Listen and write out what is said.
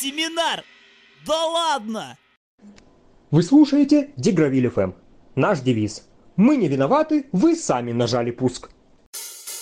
Семинар? Да ладно! Вы слушаете Дигравиль ФМ. Наш девиз: мы не виноваты, вы сами нажали пуск.